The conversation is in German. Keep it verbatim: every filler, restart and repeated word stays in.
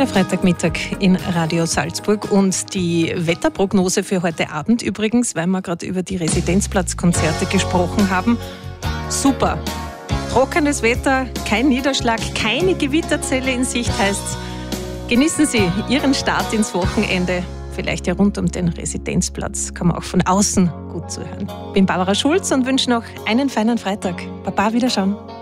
der Freitagmittag in Radio Salzburg und die Wetterprognose für heute Abend übrigens, weil wir gerade über die Residenzplatzkonzerte gesprochen haben. Super. Trockenes Wetter, kein Niederschlag, keine Gewitterzelle in Sicht heißt's. Genießen Sie Ihren Start ins Wochenende. Vielleicht ja rund um den Residenzplatz, kann man auch von außen gut zuhören. Ich bin Barbara Schulz und wünsche noch einen feinen Freitag. Baba, Wiederschauen.